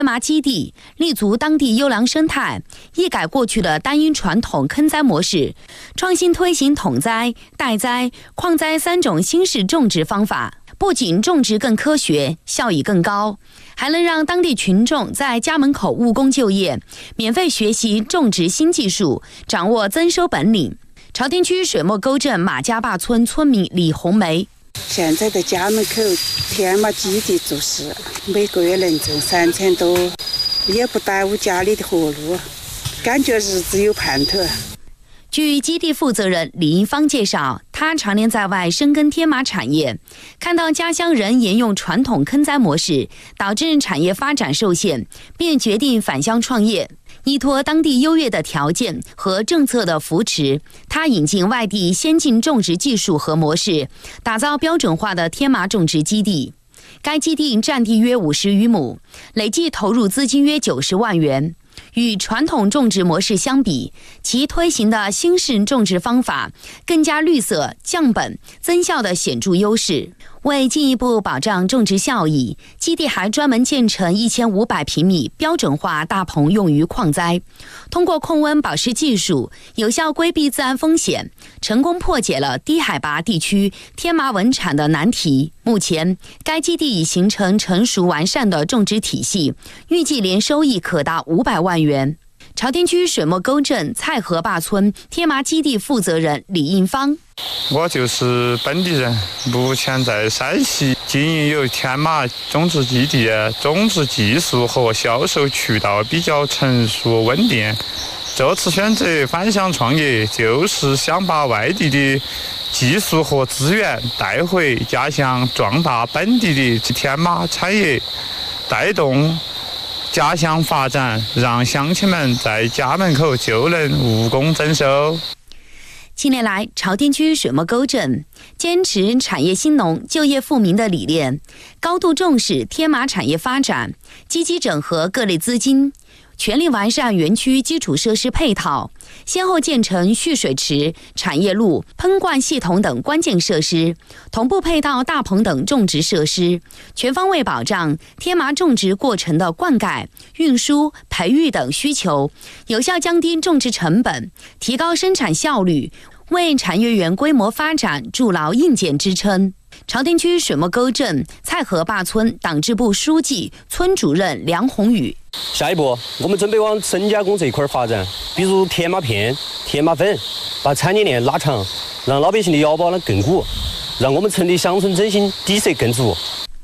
天麻基地，立足当地优良生态，一改过去的单一传统坑栽模式，创新推行统栽、代栽、矿栽3种新式种植方法，不仅种植更科学，效益更高，还能让当地群众在家门口务工就业，免费学习种植新技术，掌握增收本领。朝天区水墨沟镇马家坝村村民李红梅： 现在的家门口天麻基地做事，每个月能挣3000多，也不耽误家里的活路，感觉日子有盼头。 据基地负责人李英芳介绍，他常年在外深耕天麻产业，看到家乡人沿用传统坑栽模式，导致产业发展受限，便决定返乡创业。依托当地优越的条件和政策的扶持，他引进外地先进种植技术和模式，打造标准化的天麻种植基地。该基地占地约50余亩，累计投入资金约90万元。与传统种植模式相比，其推行的新式种植方法更加绿色、降本、增效的显著优势。为进一步保障种植效益，基地还专门建成1500平米标准化大棚用于矿栽，通过控温保湿技术，有效规避自然风险，成功破解了低海拔地区天麻稳产的难题。目前，该基地已形成成熟完善的种植体系，预计年收益可达500万元。朝天区水墨沟镇蔡河坝村天麻基地负责人李应芳： 我就是本地人，目前在山西经营有天麻种植基地，种植技术和销售渠道比较成熟稳定。这次选择返乡创业，就是想把外地的技术和资源带回家乡，壮大本地的天麻产业，带动家乡发展，让乡亲们在家门口就能务工增收。 近年来，朝天区水墨沟镇坚持产业兴农、就业富民的理念，高度重视天麻产业发展，积极整合各类资金，全力完善园区基础设施配套，先后建成蓄水池、产业路、喷灌系统等关键设施，同步配套大棚等种植设施，全方位保障天麻种植过程的灌溉、运输、培育等需求，有效降低种植成本，提高生产效率，为产业园规模发展筑牢硬件支撑。朝天区水墨沟镇蔡河坝村党支部书记、村主任梁宏宇： 下一步，我们准备往深加工这一块发展，比如天麻片、天麻粉，把产业链拉长，让老百姓的腰包呢更鼓，让我们城里乡村振兴底色更足。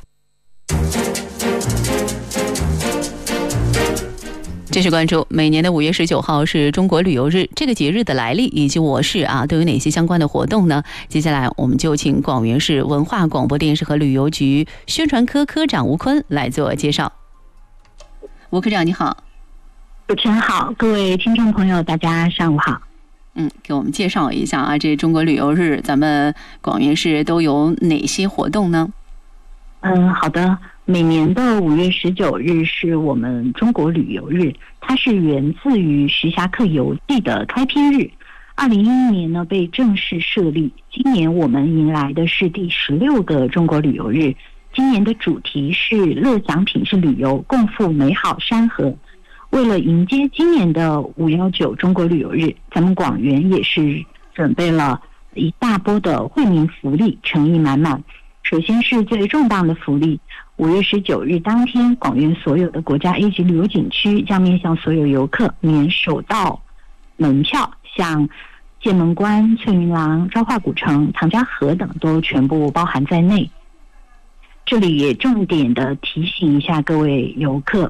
继续关注，每年的5月19号是中国旅游日，这个节日的来历以及我市都有哪些相关的活动呢？接下来我们就请广元市文化广播电视和旅游局宣传科科长吴坤来做介绍。吴科长你好。 主持人好，各位听众朋友大家上午好。 给我们介绍一下这中国旅游日咱们广元市都有哪些活动呢？ 好的。每年的5月19日是我们中国旅游日，它是源自于徐霞客游记的开篇日。2011年呢被正式设立，今年我们迎来的是第16个中国旅游日。今年的主题是乐享品质旅游，共赴美好山河。为了迎接今年的519中国旅游日，咱们广元也是准备了一大波的惠民福利，诚意满满。首先是最重磅的福利，5月19日当天，广元所有的国家 A 级旅游景区将面向所有游客免首道门票，像剑门关、翠云廊、昭化古城、唐家河等都全部包含在内。这里也重点的提醒一下各位游客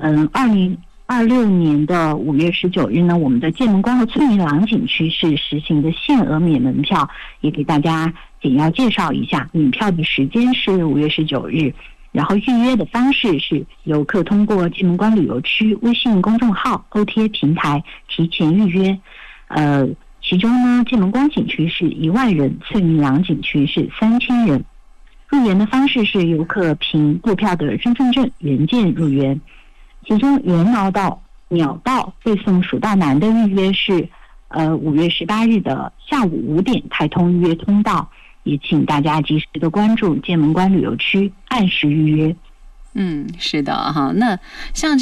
，2026年的5月19日呢，我们的剑门关和翠云廊景区是实行的限额免门票，也给大家简要介绍一下。免票的时间是5月19日，然后预约的方式是游客通过剑门关旅游区微信公众号 OTA 平台提前预约。其中呢，剑门关景区是1万人，翠云廊景区是3000人。入园的方式是游客凭购票的身份证原件入园。其中猿毛道、鸟道、背诵蜀道难的预约是5月18日的下午5点开通预约通道，也请大家及时的关注剑门关旅游区，按时预约。 是的哈。那像